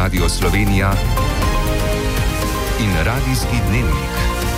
Radio Slovenija in Radijski dnevnik.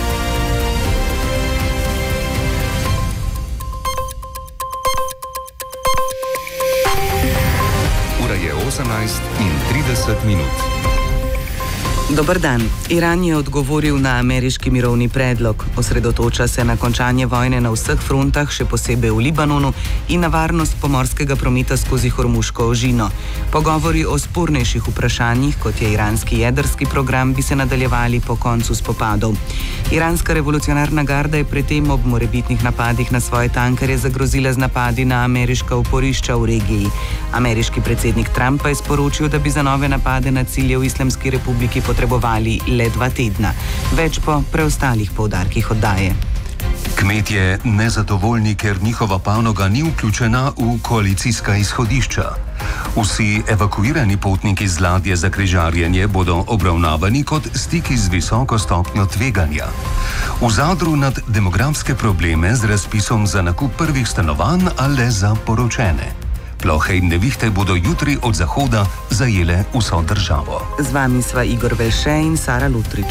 Ura je 18:30. Dober dan. Iran je odgovoril na ameriški mirovni predlog. Osredotoča se na končanje vojne na vseh frontah, še posebej v Libanonu, in na varnost pomorskega prometa skozi Hormuško ožino. Pogovori o spornejših vprašanjih, kot je iranski jedrski program, bi se nadaljevali po koncu spopadov. Iranska revolucionarna garda je predtem ob morebitnih napadih na svoje tankerje zagrozila z napadi na ameriška oporišča v regiji. Ameriški predsednik Trump pa je sporočil, da bi za nove napade na cilje v Islamski republiki potrebovali le 2 tedna. Več po preostalih poudarkih oddaje. Kmetje nezadovoljni, ker njihova panoga ni vključena v koalicijska izhodišča. Vsi evakuirani potniki z ladje za križarjenje bodo obravnavani kot stiki z visoko stopnjo tveganja. V Zadru nad demografske probleme z razpisom za nakup prvih stanovanj, a le za poročene. Plohe in nevihte bodo jutri od zahoda zajele vso državo. Z vami sva Igor Velše in Sara Lutrič.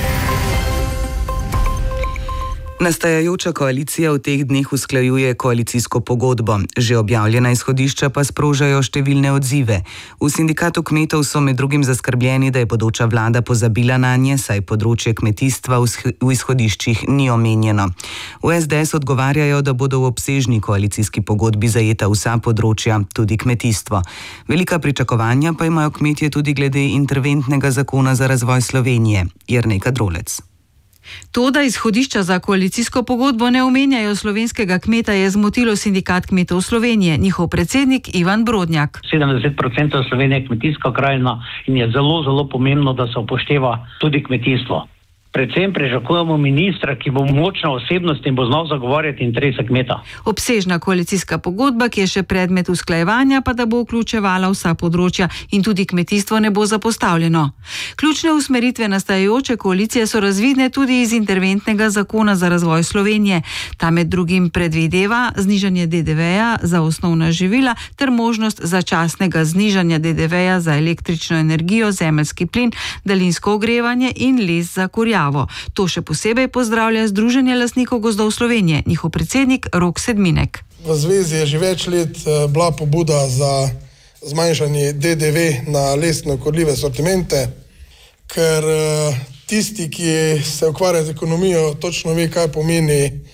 Nastajajoča koalicija v teh dneh usklajuje koalicijsko pogodbo. Že objavljena izhodišča pa sprožajo številne odzive. V sindikatu kmetov so med drugim zaskrbljeni, da je bodoča vlada pozabila nanje, saj področje kmetijstva v izhodiščih ni omenjeno. V SDS odgovarjajo, da bodo v obsežni koalicijski pogodbi zajeta vsa področja, tudi kmetijstvo. Velika pričakovanja pa imajo kmetje tudi glede interventnega zakona za razvoj Slovenije. Jernej Kadrolec. To, da izhodišča za koalicijsko pogodbo ne omenjajo slovenskega kmeta, je zmotilo sindikat kmetov Slovenije, njihov predsednik Ivan Brodnjak. 70% Slovenije je kmetijska krajina in je zelo, zelo pomembno, da se upošteva tudi kmetijstvo. Predvsem pričakujemo ministra, ki bo močna osebnost in bo znal zagovarjati interese kmeta. Obsežna koalicijska pogodba, ki je še predmet usklajevanja, pa da bo vključevala vsa področja in tudi kmetijstvo ne bo zapostavljeno. Ključne usmeritve nastajajoče koalicije so razvidne tudi iz interventnega zakona za razvoj Slovenije. Ta med drugim predvideva znižanje DDV-ja za osnovna živila ter možnost začasnega znižanja DDV-ja za električno energijo, zemeljski plin, daljinsko ogrevanje in les za kurjavo. To še posebej pozdravlja Združenje lastnikov gozdov Slovenije, njihov predsednik Rok Sedminek. V zvezi je že več let bila pobuda za zmanjšanje DDV na lesno škodljive sortimente, ker tisti, ki se ukvarja z ekonomijo, točno ve, kaj pomeni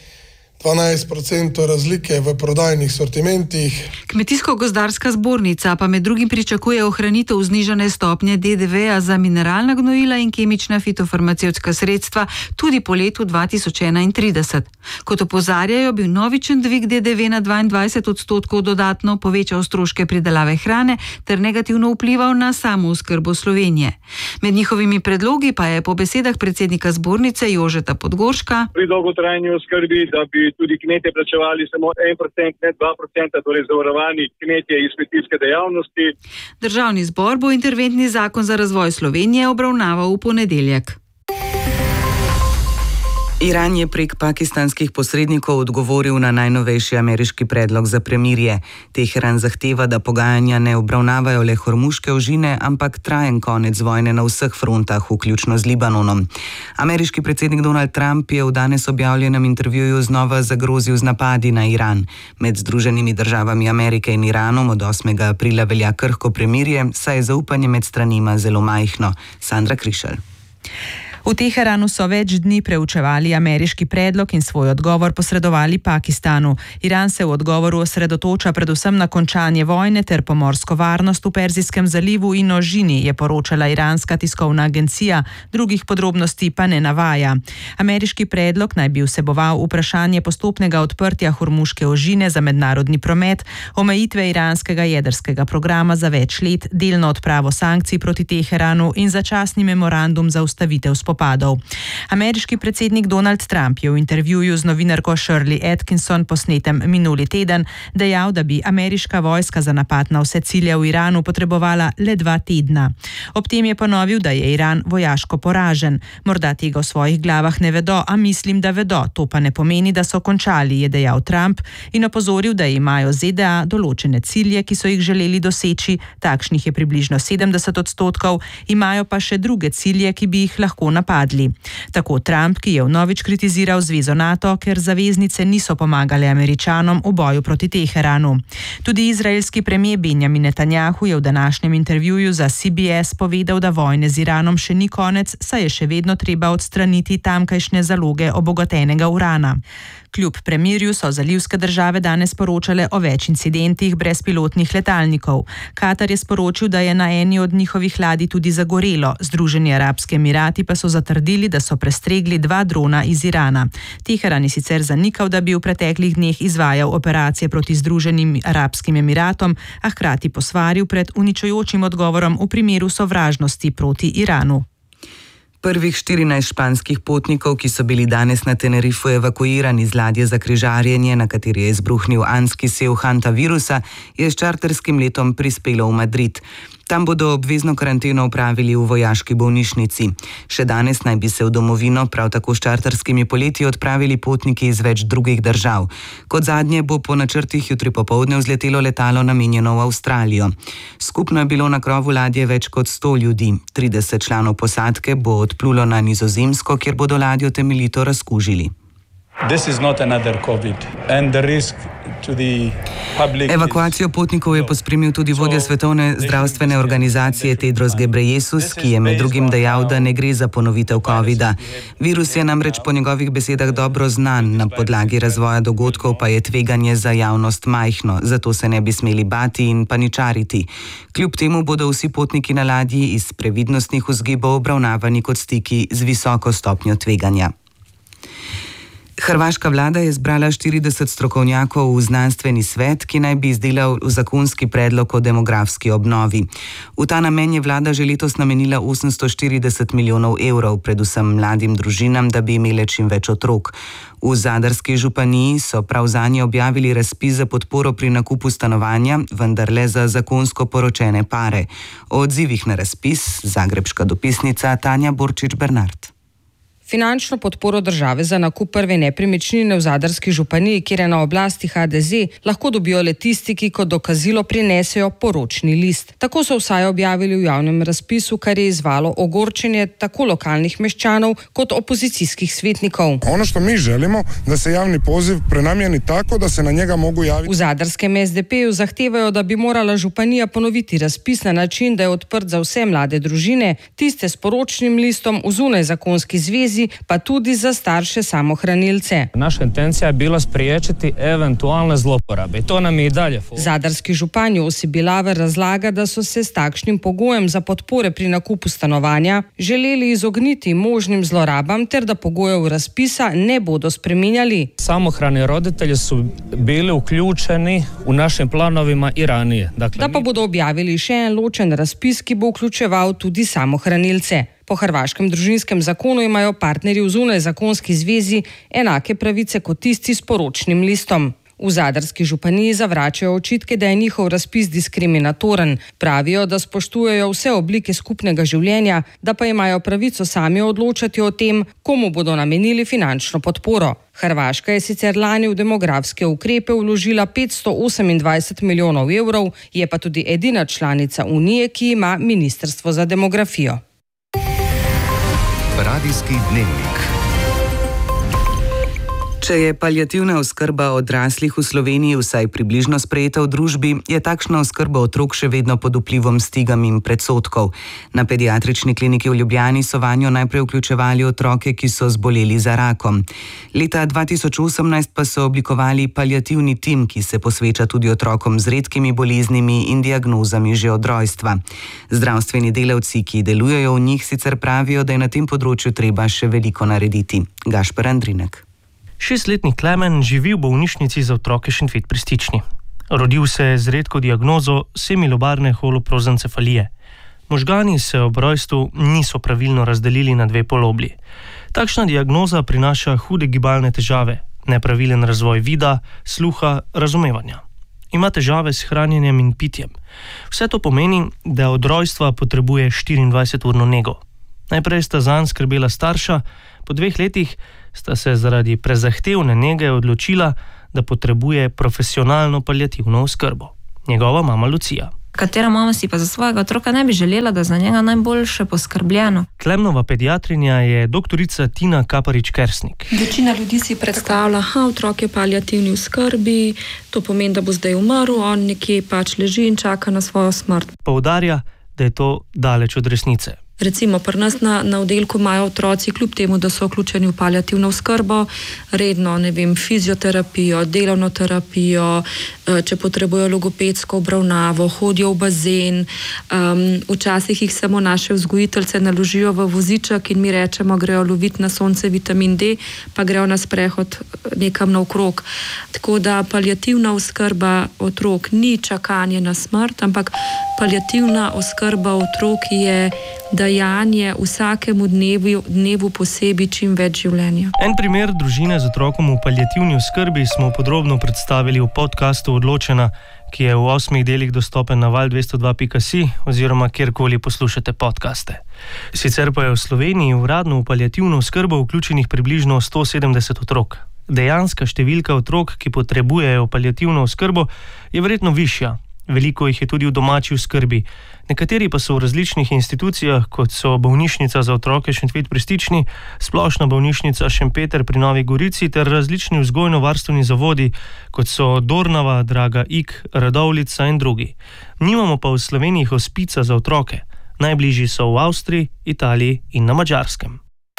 12% razlike v prodajnih sortimentih. Kmetijsko-gozdarska zbornica pa med drugim pričakuje ohranitev znižane stopnje DDV-ja za mineralna gnojila in kemična fitofarmacevtska sredstva tudi po letu 2031. Kot opozarjajo, bi vnovičen dvig DDV na 22% dodatno povečal stroške pridelave hrane ter negativno vplival na samooskrbo Slovenije. Med njihovimi predlogi pa je po besedah predsednika zbornice Jožeta Podgorška pri dolgotrajni oskrbi, da bi tudi kmetje plačevali samo 1%, ne 2%, torej zavarovani kmetje iz kmetijske dejavnosti. Državni zbor bo interventni zakon za razvoj Slovenije obravnaval v ponedeljek. Iran je prek pakistanskih posrednikov odgovoril na najnovejši ameriški predlog za premirje. Teheran zahteva, da pogajanja ne obravnavajo le Hormuške ožine, ampak trajen konec vojne na vseh frontah, vključno z Libanonom. Ameriški predsednik Donald Trump je v danes objavljenem intervjuju znova zagrozil z napadi na Iran. Med Združenimi državami Amerike in Iranom od 8. aprila velja krhko premirje, saj je zaupanje med stranima zelo majhno. Sandra Krišelj. V Teheranu so več dni preučevali ameriški predlog in svoj odgovor posredovali Pakistanu. Iran se v odgovoru osredotoča predvsem na končanje vojne ter pomorsko varnost v Perzijskem zalivu in ožini, je poročala iranska tiskovna agencija, drugih podrobnosti pa ne navaja. Ameriški predlog naj bi vseboval vprašanje postopnega odprtja Hormuške ožine za mednarodni promet, omejitve iranskega jedrskega programa za več let, delno odpravo sankcij proti Teheranu in začasni memorandum za ustavitev spopadov. spopadov. Ameriški predsednik Donald Trump je v intervjuju z novinarko Shirley Atkinson, posnetem minuli teden, dejal, da bi ameriška vojska za napad na vse cilje v Iranu potrebovala le 2 tedna. Ob tem je ponovil, da je Iran vojaško poražen. Morda tega v svojih glavah ne vedo, a mislim, da vedo. To pa ne pomeni, da so končali, je dejal Trump in opozoril, da imajo ZDA določene cilje, ki so jih želeli doseči, takšnih je približno 70%, imajo pa še druge cilje, ki bi jih lahko napadli. Tako Trump, ki je vnovič kritiziral zvezo NATO, ker zaveznice niso pomagale Američanom v boju proti Teheranu. Tudi izraelski premijer Benjamin Netanjahu je v današnjem intervjuju za CBS povedal, da vojne z Iranom še ni konec, saj je še vedno treba odstraniti tamkajšnje zaloge obogatenega urana. Kljub premirju so zalivske države danes poročale o več incidentih brezpilotnih letalnikov. Katar je sporočil, da je na eni od njihovih ladij tudi zagorelo. Združeni arabski emirati pa so zatrdili, da so prestregli 2 drona iz Irana. Teheran je sicer zanikal, da bi v preteklih dneh izvajal operacije proti Združenim arabskim emiratom, a hkrati posvaril pred uničujočim odgovorom v primeru sovražnosti proti Iranu. Prvih 14 španskih potnikov, ki so bili danes na Tenerifu evakuirani z ladje za križarjenje, na kateri je izbruhnil anski sev hantavirusa, je s čarterskim letom prispelo v Madrid. Tam bodo obvezno karanteno opravili v vojaški bolnišnici. Še danes naj bi se v domovino prav tako s čarterskimi poleti odpravili potniki iz več drugih držav. Kot zadnje bo po načrtih jutri popoldne vzletelo letalo namenjeno v Avstralijo. Skupno je bilo na krovu ladje več kot 100 ljudi. 30 članov posadke bo odplulo na Nizozemsko, kjer bodo ladjo temeljito razkužili. Evakuacijo potnikov je pospremil tudi vodja Svetovne zdravstvene organizacije Tedros Ghebreyesus, ki je med drugim dejal, da ne gre za ponovitev covida. Virus je namreč po njegovih besedah dobro znan, na podlagi razvoja dogodkov pa je tveganje za javnost majhno, zato se ne bi smeli bati in paničariti. Kljub temu bodo vsi potniki na ladji iz previdnostnih vzgibov obravnavani kot stiki z visoko stopnjo tveganja. Hrvaška vlada je zbrala 40 strokovnjakov v znanstveni svet, ki naj bi izdelal zakonski predlog o demografski obnovi. V ta namen je vlada že letos namenila 840 milijonov evrov, predvsem mladim družinam, da bi imele čim več otrok. V zadarski županiji so prav zanje objavili razpis za podporo pri nakupu stanovanja, vendar le za zakonsko poročene pare. O odzivih na razpis zagrebška dopisnica Tanja Borčič-Bernard. Finančno podporo države za nakup prve nepremičnine v zadarski županiji, kjer je na oblasti HDZ, lahko dobijo le tisti, ki kot dokazilo prinesejo poročni list. Tako so vsaj objavili v javnem razpisu, kar je izvalo ogorčenje tako lokalnih meščanov kot opozicijskih svetnikov. Ono što mi želimo, da se javni poziv prenamjeni tako, da se na njega mogu javiti. V zadarskem SDP-ju zahtevajo, da bi morala županija ponoviti razpis na način, da je odprt za vse mlade družine, tiste s poročnim listom v zunajzakonski zvezi, pa tudi za starše samohranilce. Naša intencija je bila spriječiti eventualne zloporabe i to nam je i dalje. Zadarski župan Josip Bilaver razlaga, da so se s takšnim pogojem za podpore pri nakupu stanovanja želeli izogniti možnim zlorabam ter da pogojev razpisa ne bodo spreminjali. Samohrani roditelji su bili uključeni u našim planovima i ranije. Da pa bodo objavili še en ločen razpis, ki bo vključeval tudi samohranilce. Po hrvaškem družinskem zakonu imajo partnerji v zunajzakonski zvezi enake pravice kot tisti s poročnim listom. V zadarski županiji zavračajo očitke, da je njihov razpis diskriminatoren. Pravijo, da spoštujejo vse oblike skupnega življenja, da pa imajo pravico sami odločati o tem, komu bodo namenili finančno podporo. Hrvaška je sicer lani v demografske ukrepe vložila 528 milijonov evrov, je pa tudi edina članica Unije, ki ima ministrstvo za demografijo. Radijski dnevnik. Če je paliativna oskrba odraslih v Sloveniji vsaj približno sprejeta v družbi, je takšna oskrba otrok še vedno pod vplivom stigam in predsodkov. Na pediatrični kliniki v Ljubljani so vanjo najprej vključevali otroke, ki so zboleli za rakom. Leta 2018 pa so oblikovali paliativni tim, ki se posveča tudi otrokom z redkimi boleznimi in diagnozami že od rojstva. Zdravstveni delavci, ki delujejo v njih, sicer pravijo, da je na tem področju treba še veliko narediti. Gašper Andrinek. 6-letni Klemen živi v bolnišnici za otroke Šentvid pri Stični. Rodil se je z redko diagnozo semilobarne holoprozencefalije. Možgani se ob rojstvu niso pravilno razdelili na dve poloblji. Takšna diagnoza prinaša hude gibalne težave, nepravilen razvoj vida, sluha, razumevanja. Ima težave s hranjenjem in pitjem. Vse to pomeni, da od rojstva potrebuje 24-urno nego. Najprej sta zanj skrbela starša, po 2 letih sta se zaradi prezahtevne nege odločila, da potrebuje profesionalno paliativno oskrbo. Njegova mama Lucija. Katera mama si pa za svojega otroka ne bi želela, da za njega najboljše poskrbljeno. Klemnova pediatrinja je doktorica Tina Kaparič-Kersnik. Večina ljudi si predstavlja, otrok je paliativni v skrbi, to pomeni, da bo zdaj umrl, on nekje pač leži in čaka na svojo smrt. Poudarja, da je to daleč od resnice. Recimo pri nas na oddelku imajo otroci, kljub temu, da so vključeni v paliativno oskrbo, redno, fizioterapijo, delovno terapijo, če potrebujejo logopedsko obravnavo, hodijo v bazen. Včasih jih samo naše vzgojiteljice naložijo v voziček in mi rečemo, grejo loviti na sonce vitamin D, pa grejo na sprehod nekam naokrog. Tako da paliativna oskrba otrok ni čakanje na smrt, ampak paliativna oskrba otrok je dajanje vsakemu dnevu posebej čim več življenja. En primer družine z otrokom v paliativni oskrbi smo podrobno predstavili v podcastu Odločena, ki je v 8 delih dostopen na val202.si oziroma kjerkoli poslušate podcaste. Sicer pa je v Sloveniji uradno v paliativno oskrbo vključenih približno 170 otrok. Dejanska številka otrok, ki potrebujejo paliativno oskrbo, je verjetno višja. Veliko jih je tudi v domači oskrbi. Nekateri pa so v različnih institucijah, kot so bolnišnica za otroke Šentvid pri Stični, splošna bolnišnica Šempeter pri Novi Gorici ter različni vzgojno-varstveni zavodi, kot so Dornava, Draga Ig, Radovljica in drugi. Nimamo pa v Sloveniji hospica za otroke. Najbližji so v Avstriji, Italiji in na Madžarskem.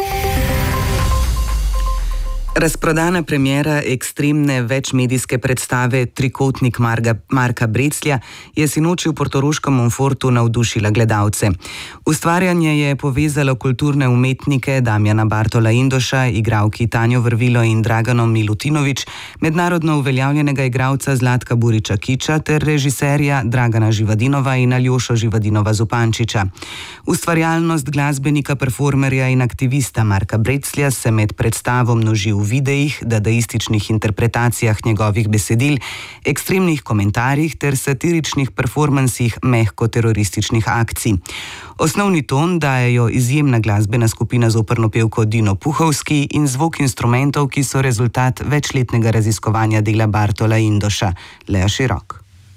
Razprodana premiera ekstremne večmedijske predstave Trikotnik Marka Breclja je sinoči v portoroškem Monfortu navdušila gledalce. Ustvarjanje je povezalo kulturne umetnike Damjana Bartola Indoša, igralki Tanjo Vrvilo in Draganom Milutinovič, mednarodno uveljavljenega igralca Zlatka Buriča Kiča ter režiserja Dragana Živadinova in Aljošo Živadinova Zupančiča. Ustvarjalnost glasbenika, performerja in aktivista Marka Breclja se med predstavo množi v videih, dadaističnih interpretacijah njegovih besedil, ekstremnih komentarjih ter satiričnih performansih mehko-terorističnih akcij. Osnovni ton dajejo izjemna glasbena skupina z operno pevko Dino Puhovski in zvok instrumentov, ki so rezultat večletnega raziskovanja dela Bartola Indoša. Lea Širok.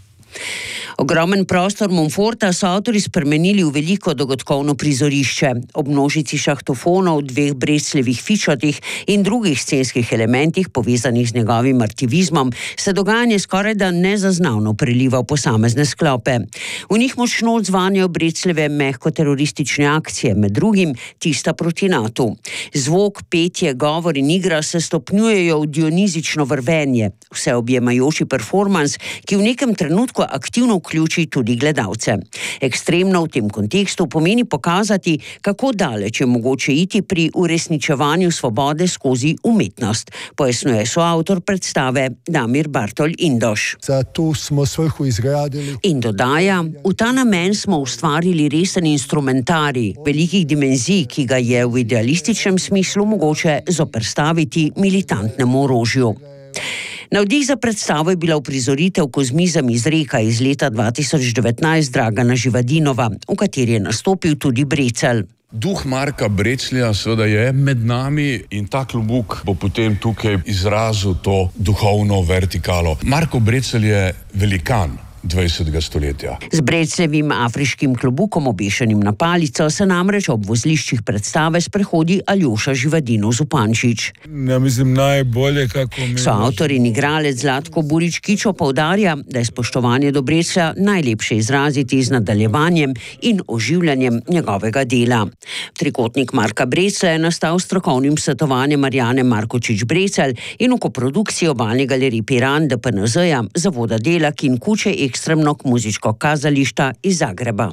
Ogromen prostor Monforta so avtorji spremenili v veliko dogodkovno prizorišče. Ob množici šahtofonov, 2 Brecljevih fičotih in drugih scenskih elementih povezanih z njegovim aktivizmom se dogajanje skorajda nezaznavno preliva v posamezne sklope. V njih močno odzvanjajo Brecljeve mehko-teroristične akcije, med drugim tista proti NATO. Zvok, petje, govor in igra se stopnjujejo v dionizično vrvenje, vseobjemajoči performans, ki v nekem trenutku aktivno vključi tudi gledalce. Ekstremno v tem kontekstu pomeni pokazati, kako daleč je mogoče iti pri uresničevanju svobode skozi umetnost, pojasnjuje soavtor predstave Damir Bartol Indoš. Za to smo svrhu izgradili. In dodaja, v ta namen smo ustvarili resen instrumentarij velikih dimenzij, ki ga je v idealističnem smislu mogoče zoperstaviti militantnemu orožju. Navdih za predstavo je bila uprizoritev Kozmizem iz Reka iz leta 2019 Dragana Živadinova, v kateri je nastopil tudi Brecelj. Duh Marka Breclja seveda je med nami in ta klobuk bo potem tukaj izrazil to duhovno vertikalo. Marko Brecelj je velikan 20. stoletja. Z Brecljevim afriškim klobukom obešenim na palico se namreč ob vozliščih predstave sprehodi Aljoša Živadinov Zupančič. Ja, mislim, najbolje, kako mi... Soavtor in igralec Zlatko Burič Kičo poudarja, da je spoštovanje do Breclja najlepše izraziti z nadaljevanjem in oživljanjem njegovega dela. Trikotnik Marka Breclja je nastal s strokovnim svetovanjem Marjane Markočič-Brecelj in v koprodukciji Obalne galerije Piran DPNZ-ja, Zavoda Delak in Kuće Ekstremnog muzičkog kazališta iz Zagreba.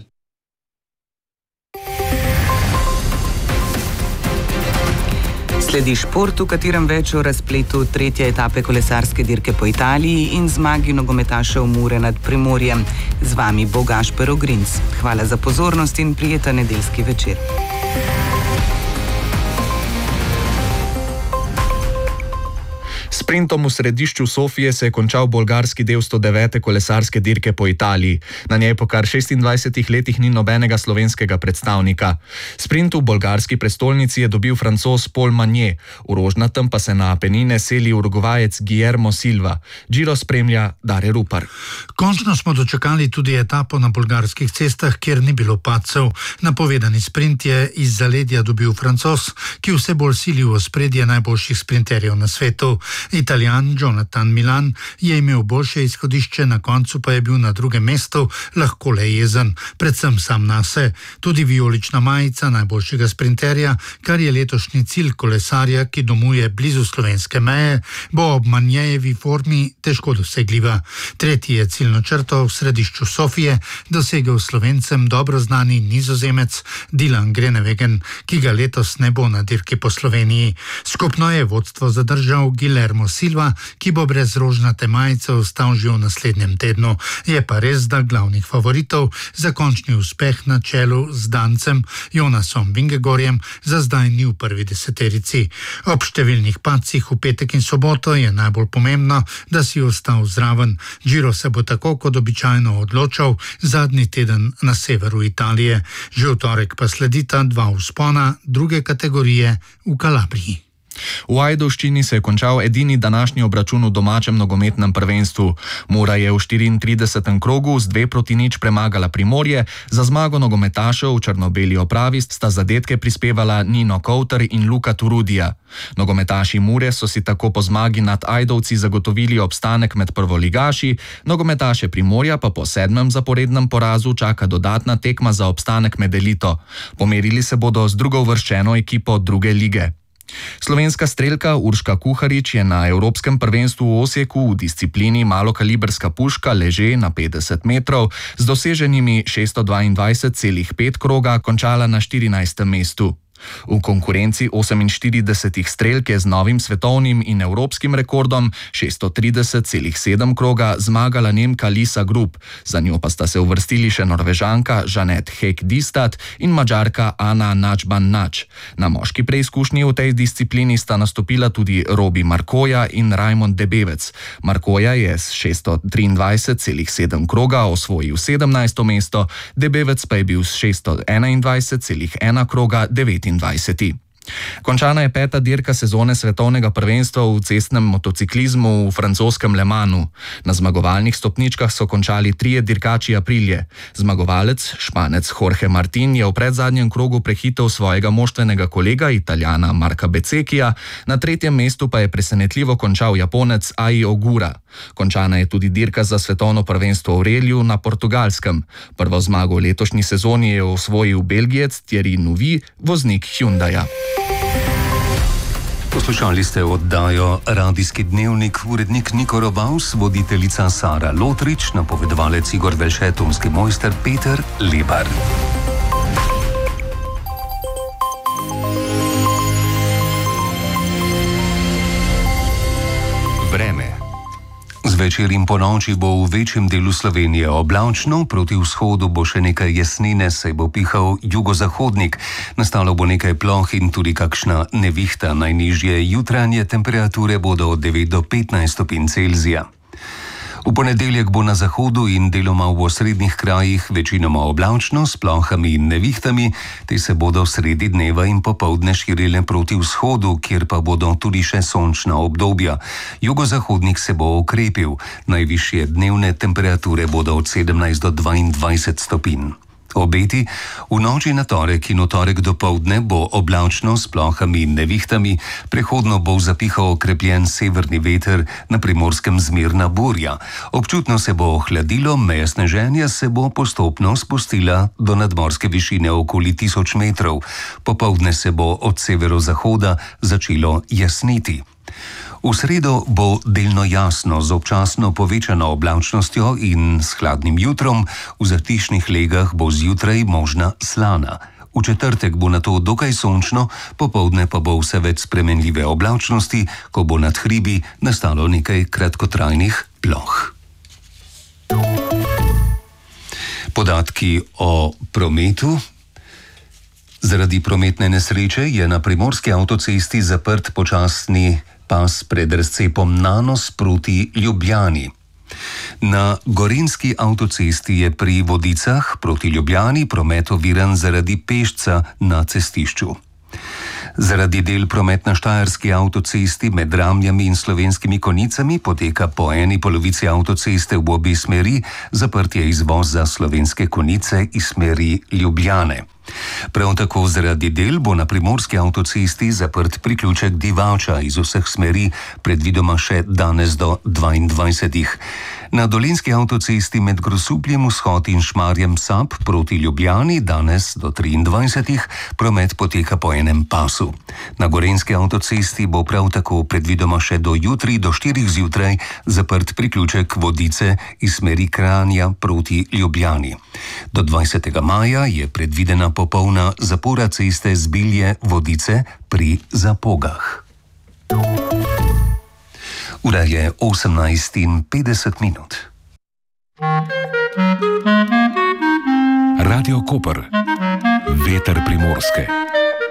Sledi šport, v katerem več o razpletu tretje etape kolesarske dirke po Italiji in zmagi nogometašev Mure nad Primorjem. Z vami bo Gašper Ogrinc. Hvala za pozornost in prijeten nedeljski večer. Sprintom v središču Sofije se je končal bolgarski del 109. kolesarske dirke po Italiji. Na njej po kar 26 letih ni nobenega slovenskega predstavnika. Sprint v bolgarski prestolnici je dobil Francoz Paul Magnier, v Rožnatem pa se na Apenine seli Urugvajec Guillermo Silva. Giro spremlja Dare Rupar. Končno smo dočakali tudi etapo na bolgarskih cestah, kjer ni bilo padcev. Napovedani sprint je iz zaledja dobil Francoz, ki vse bolj sili v ospredje najboljših sprinterjev na svetu. Italijan Jonathan Milan je imel boljše izhodišče, na koncu pa je bil na drugem mestu lahko le jezen, predvsem sam nase. Tudi vijolična majica najboljšega sprinterja, kar je letošnji cilj kolesarja, ki domuje blizu slovenske meje, bo ob Magniejevi formi težko dosegljiva. Tretji je ciljno črto v središču Sofije dosegel Slovencem dobro znani Nizozemec Dylan Groenewegen, ki ga letos ne bo na dirki po Sloveniji. Skupno je vodstvo zadržal Guillermo Silva, ki bo brez rožnate majice ostal že v naslednjem tednu. Je pa res, da glavnih favoritov za končni uspeh na čelu z Dancem Jonasom Vingegorjem za zdaj ni v prvi deseterici. Ob številnih padcih v petek in soboto je najbolj pomembno, da si ostal zraven. Giro se bo tako kot običajno odločal zadnji teden na severu Italije. Že v torek pa sledita dva vzpona druge kategorije v Kalabriji. V Ajdovščini se je končal edini današnji obračun v domačem nogometnem prvenstvu. Mura je v 34. krogu z 2-0 premagala Primorje, za zmago nogometašev v črno-beli opravi sta zadetke prispevala Nino Kouter in Luka Turudija. Nogometaši Mure so si tako po zmagi nad Ajdovci zagotovili obstanek med prvoligaši, nogometaše Primorja pa po 7. zaporednem porazu čaka dodatna tekma za obstanek med elito. Pomerili se bodo z drugouvrščeno ekipo druge lige. Slovenska strelka Urška Kuharič je na Evropskem prvenstvu v Osijeku v disciplini malokaliberska puška leže na 50 metrov z doseženimi 622,5 kroga končala na 14. mestu. V konkurenci 48 strelk je z novim svetovnim in evropskim rekordom 630,7 kroga zmagala Nemka Lisa Grup, za njo pa sta se uvrstili še Norvežanka Jeanette Hek-Distad in Mađarka Ana Načban-Nač. Na moški preizkušnji v tej disciplini sta nastopila tudi Robi Markoja in Raimond Debevec. Markoja je s 623,7 kroga osvojil 17. mesto, Debevec pa je bil s 621,1 kroga 29. Končana je 5. dirka sezone svetovnega prvenstva v cestnem motociklizmu v francoskem Le Manu. Na zmagovalnih stopničkah so končali 3 dirkači Aprilije. Zmagovalec, Španec Jorge Martin, je v predzadnjem krogu prehitel svojega moštvenega kolega Italijana Marka Bezzecchija, na 3. mestu pa je presenetljivo končal Japonec Ai Ogura. Končana je tudi dirka za svetovno prvenstvo v reliju na Portugalskem. Prvo zmago v letošnji sezoni je osvojil Belgijec Thierry Neuville, voznik Hyundaia. Poslušali ste oddajo Radijski dnevnik, urednik Niko Robaus, voditeljica Sara Lotrič, napovedovalec Igor Velše, tonski mojster Peter Lebar. Vreme. Zvečer in ponoči bo v večjem delu Slovenije oblačno, proti vzhodu bo še nekaj jesnine, saj bo pihal jugozahodnik. Nastalo bo nekaj ploh in tudi kakšna nevihta. Najnižje jutranje temperature bodo od 9 do 15 stopinj Celzija. V ponedeljek bo na zahodu in deloma v osrednjih krajih večinoma oblačno s plohami in nevihtami, te se bodo sredi dneva in popoldne širile proti vzhodu, kjer pa bodo tudi še sončna obdobja. Jugozahodnik se bo okrepil, najvišje dnevne temperature bodo od 17 do 22 stopinj. Obeti v noči na torek in v torek dopoldne bo oblačno s plohami in nevihtami, prehodno bo zapihal okrepljen severni veter, na Primorskem zmerna burja. Občutno se bo ohladilo, meja sneženja se bo postopno spustila do nadmorske višine okoli 1000 metrov. Popoldne se bo od severozahoda začelo jasniti. V sredo bo delno jasno z občasno povečano oblačnostjo in s hladnim jutrom, v zatišnih legah bo zjutraj možna slana. V četrtek bo nato dokaj sončno, popoldne pa bo vse več spremenljive oblačnosti, ko bo nad hribi nastalo nekaj kratkotrajnih ploh. Podatki o prometu. Zaradi prometne nesreče je na primorski avtocesti zaprt počasni pas pred razcepom Nanos proti Ljubljani. Na gorenjski avtocesti je pri Vodicah proti Ljubljani promet oviran zaradi pešca na cestišču. Zaradi del promet na štajerski avtocesti med Ramljami in Slovenskimi Konjicami poteka po eni polovici avtoceste v obi smeri, zaprt je izvoz za Slovenske Konjice iz smeri Ljubljane. Prav tako zaradi del bo na primorski avtocesti zaprt priključek Divača iz vseh smeri, predvidoma še danes do 22. Na dolenjski avtocesti med Grosupljem vzhod in Šmarjem Sap proti Ljubljani danes do 23. promet poteka po enem pasu. Na gorenjski avtocesti bo prav tako predvidoma še do jutri do 4 zjutraj zaprt priključek Vodice iz smeri Kranja proti Ljubljani. Do 20. maja je predvidena popolna zapora ceste Zbilje Vodice pri Zapogah. Ura je 18:50. Radio Koper. Veter Primorske.